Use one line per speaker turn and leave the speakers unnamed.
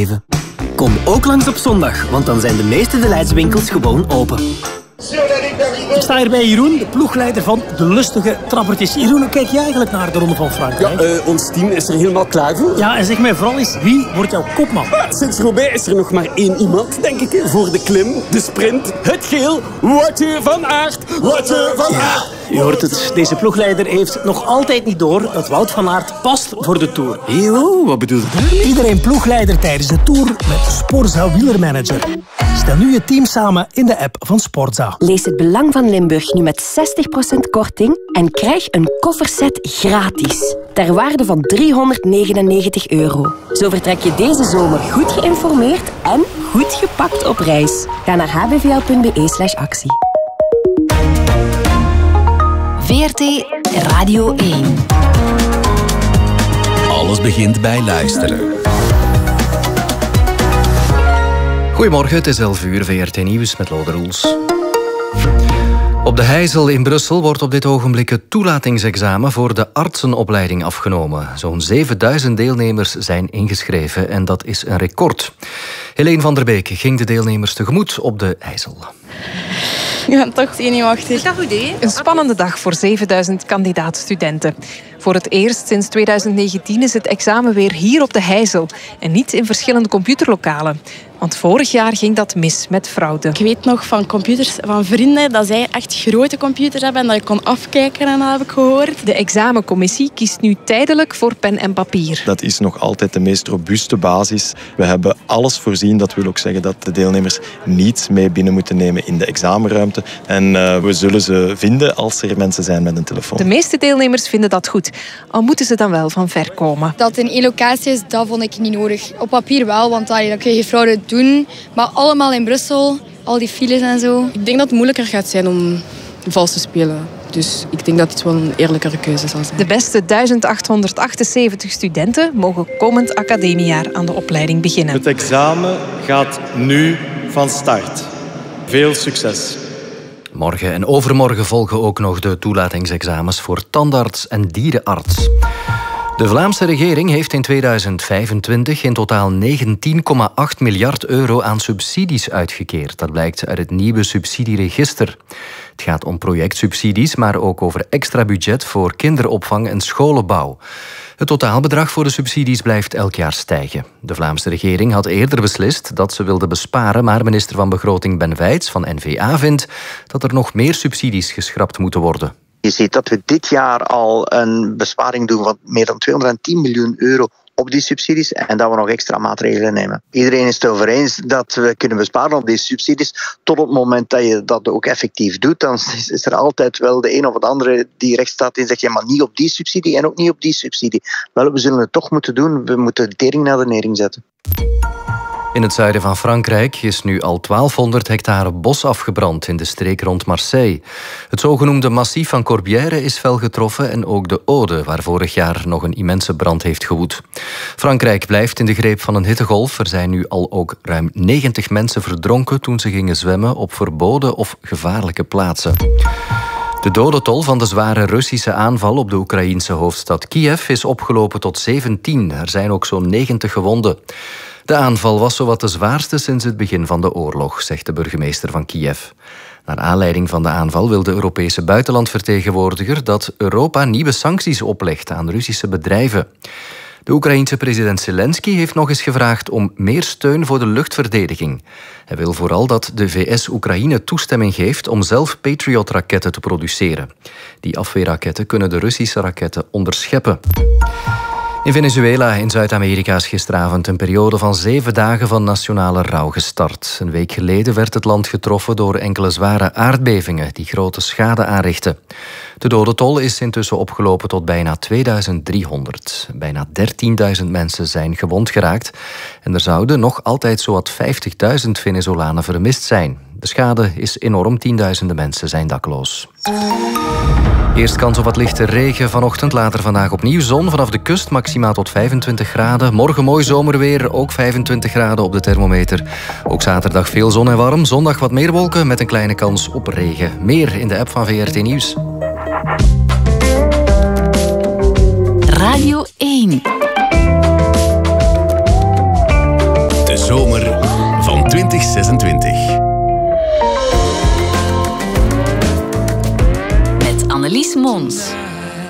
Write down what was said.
leven. Kom ook langs op zondag, want dan zijn de meeste De Leidswinkels gewoon open.
Ik sta hier bij Jeroen, de ploegleider van de lustige trappertjes. Jeroen, hoe kijk je eigenlijk naar de Ronde van Frankrijk?
Ja, ons team is er helemaal klaar voor.
Ja, en zeg mij vooral eens, wie wordt jouw kopman?
Sinds Roubaix is er nog maar één iemand, denk ik, voor de klim, de sprint, het geel. Woutje van Aert, Woutje van Aert.
Je hoort het, deze ploegleider heeft nog altijd niet door dat Wout van Aert past voor de Tour.
Eeuw, wat bedoel je?
Iedereen ploegleider tijdens de Tour met Sporza Wielermanager. Stel nu je team samen in de app van Sporza.
Lees het belang van Limburg nu met 60% korting en krijg een kofferset gratis. Ter waarde van €399. Zo vertrek je deze zomer goed geïnformeerd en goed gepakt op reis. Ga naar hbvl.be/actie.
VRT Radio 1.
Alles begint bij luisteren.
Goedemorgen, het is 11 uur, VRT Nieuws met Lode Roels. Op de Heijzel in Brussel wordt op dit ogenblik het toelatingsexamen voor de artsenopleiding afgenomen. Zo'n 7000 deelnemers zijn ingeschreven en dat is een record. Helene van der Beek ging de deelnemers tegemoet op de Heijzel.
Ja, toch zenuwachtig.
Is dat goed, hè? Een spannende dag voor 7000 kandidaat-studenten. Voor het eerst sinds 2019 is het examen weer hier op de Heijzel en niet in verschillende computerlokalen. Want vorig jaar ging dat mis met fraude.
Ik weet nog van computers van vrienden dat zij echt grote computers hebben en dat je kon afkijken en dat heb ik gehoord.
De examencommissie kiest nu tijdelijk voor pen en papier.
Dat is nog altijd de meest robuuste basis. We hebben alles voorzien. Dat wil ook zeggen dat de deelnemers niets mee binnen moeten nemen in de examenruimte. En we zullen ze vinden als er mensen zijn met een telefoon.
De meeste deelnemers vinden dat goed. Al moeten ze dan wel van ver komen.
Dat in één locatie is, dat vond ik niet nodig. Op papier wel, want dan kun je fraude doen. Maar allemaal in Brussel, al die files en zo.
Ik denk dat het moeilijker gaat zijn om vals te spelen. Dus ik denk dat het wel een eerlijkere keuze zal zijn.
De beste 1878 studenten mogen komend academiejaar aan de opleiding beginnen.
Het examen gaat nu van start. Veel succes.
Morgen en overmorgen volgen ook nog de toelatingsexamens voor tandarts en dierenarts. De Vlaamse regering heeft in 2025 in totaal 19,8 miljard euro aan subsidies uitgekeerd. Dat blijkt uit het nieuwe subsidieregister. Het gaat om projectsubsidies, maar ook over extra budget voor kinderopvang en scholenbouw. Het totaalbedrag voor de subsidies blijft elk jaar stijgen. De Vlaamse regering had eerder beslist dat ze wilde besparen, maar minister van Begroting Ben Weits van N-VA vindt dat er nog meer subsidies geschrapt moeten worden.
Je ziet dat we dit jaar al een besparing doen van meer dan 210 miljoen euro op die subsidies en dat we nog extra maatregelen nemen. Iedereen is het erover eens dat we kunnen besparen op die subsidies. Tot het moment dat je dat ook effectief doet, dan is er altijd wel de een of de andere die recht staat en zegt ja, maar niet op die subsidie en ook niet op die subsidie. Wel, we zullen het toch moeten doen. We moeten de tering naar de nering zetten.
In het zuiden van Frankrijk is nu al 1200 hectare bos afgebrand in de streek rond Marseille. Het zogenoemde massief van Corbière is fel getroffen en ook de Aude, waar vorig jaar nog een immense brand heeft gewoed. Frankrijk blijft in de greep van een hittegolf. Er zijn nu al ook ruim 90 mensen verdronken toen ze gingen zwemmen op verboden of gevaarlijke plaatsen. De dodentol van de zware Russische aanval op de Oekraïense hoofdstad Kiev is opgelopen tot 17. Er zijn ook zo'n 90 gewonden. De aanval was zowat de zwaarste sinds het begin van de oorlog, zegt de burgemeester van Kiev. Naar aanleiding van de aanval wil de Europese buitenlandvertegenwoordiger dat Europa nieuwe sancties oplegt aan Russische bedrijven. De Oekraïense president Zelensky heeft nog eens gevraagd om meer steun voor de luchtverdediging. Hij wil vooral dat de VS Oekraïne toestemming geeft om zelf Patriot-raketten te produceren. Die afweerraketten kunnen de Russische raketten onderscheppen. In Venezuela in Zuid-Amerika is gisteravond een periode van 7 dagen van nationale rouw gestart. Een week geleden werd het land getroffen door enkele zware aardbevingen die grote schade aanrichten. De dodentol is intussen opgelopen tot bijna 2300. Bijna 13.000 mensen zijn gewond geraakt en er zouden nog altijd zowat 50.000 Venezolanen vermist zijn. De schade is enorm, tienduizenden mensen zijn dakloos. Eerst kans op wat lichte regen vanochtend, later vandaag opnieuw zon. Vanaf de kust maximaal tot 25 graden. Morgen mooi zomerweer, ook 25 graden op de thermometer. Ook zaterdag veel zon en warm. Zondag wat meer wolken met een kleine kans op regen. Meer in de app van VRT Nieuws.
Radio 1.
26.
Met Annelies Mons.